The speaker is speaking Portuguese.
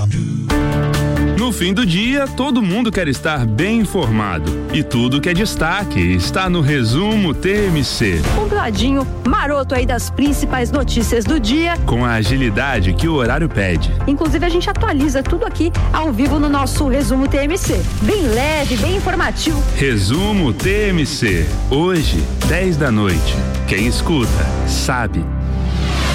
No fim do dia, todo mundo quer estar bem informado. E tudo que é destaque está no Resumo TMC. Um ladinho maroto aí das principais notícias do dia. Com a agilidade que o horário pede. Inclusive, a gente atualiza tudo aqui ao vivo no nosso Resumo TMC. Bem leve, bem informativo. Resumo TMC. Hoje, 10 da noite. Quem escuta, sabe.